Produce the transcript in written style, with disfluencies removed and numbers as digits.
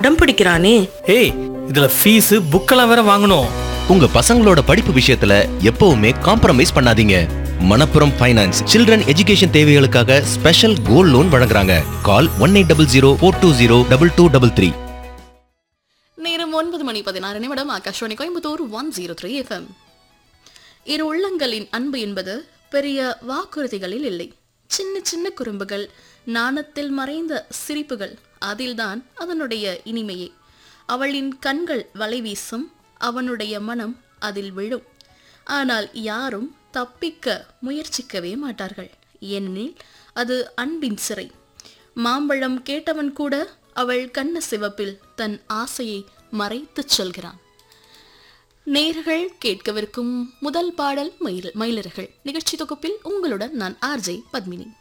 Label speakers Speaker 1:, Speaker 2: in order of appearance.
Speaker 1: அடம் பிடிக்கிறானே.
Speaker 2: ஏய், இதுல ஃபீஸ் புக்கெல்லாம் வேற வாங்கணும்.
Speaker 3: உங்க பசங்களோட படிப்பு விஷயத்துல எப்பவுமே காம்ப்ரமைஸ் பண்ணாதீங்க. மணப்புரம் ஃபைனான்ஸ் சில்ட்ரன் எஜுகேஷன் தேவைகளுக்காக ஸ்பெஷல் கோல்ட் லோன் வழங்குறாங்க. கால் 1800420223.
Speaker 4: நேரம் 9:16 ஆகாஷ்வாணி கோயம்புத்தூர் 103 FM. இரு உள்ளங்களின் அன்பு என்பது பெரிய வாக்குறுதிகளில் இல்லை, சின்ன சின்ன குறும்புகள், நாணத்தில் மறைந்த சிரிப்புகள், அதில்தான் அதனுடைய இனிமையே. அவளின் கண்கள் வலை வீசும், அவனுடைய மனம் அதில் விழும். ஆனால் யாரும் தப்பிக்க முயற்சிக்கவே மாட்டார்கள், ஏனெனில் அது அன்பின் சிறை. மாம்பழம் கேட்டவன் கூட அவள் கண்ண சிவப்பில் தன் ஆசையை மறைத்துச் சொல்கிறான். நேர்கள் கேட்கவிருக்கும் முதல் பாடல் மயிலர்கள் நிகழ்ச்சி தொகுப்பில் உங்களுடன் நான் RJ பத்மினி.